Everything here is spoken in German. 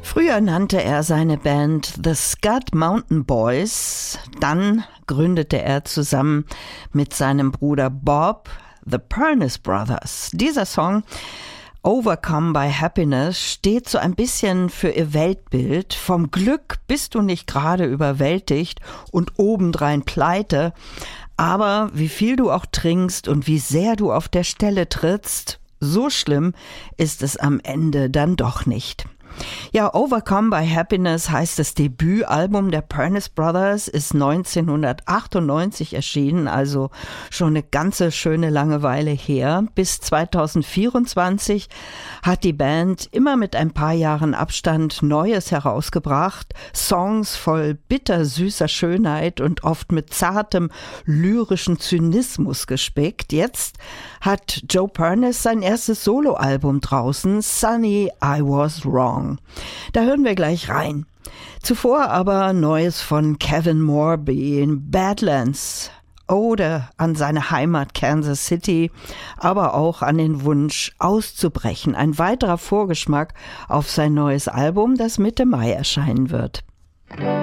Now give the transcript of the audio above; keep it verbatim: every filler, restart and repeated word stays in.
Früher nannte er seine Band The Scud Mountain Boys. Dann gründete er zusammen mit seinem Bruder Bob The Pernice Brothers. Dieser Song Overcome by Happiness steht so ein bisschen für ihr Weltbild. Vom Glück bist du nicht gerade überwältigt und obendrein pleite, aber wie viel du auch trinkst und wie sehr du auf der Stelle trittst, so schlimm ist es am Ende dann doch nicht. Ja, Overcome by Happiness heißt das Debütalbum der Pernice Brothers, ist neunzehnhundertachtundneunzig erschienen, also schon eine ganze schöne Langeweile her. Bis zweitausendvierundzwanzig hat die Band immer mit ein paar Jahren Abstand Neues herausgebracht, Songs voll bittersüßer Schönheit und oft mit zartem lyrischen Zynismus gespickt. Jetzt hat Joe Pernice sein erstes Soloalbum draußen, Sunny, I Was Wrong. Da hören wir gleich rein. Zuvor aber Neues von Kevin Morby in Badlands. Ode an seine Heimat Kansas City, aber auch an den Wunsch auszubrechen. Ein weiterer Vorgeschmack auf sein neues Album, das Mitte Mai erscheinen wird.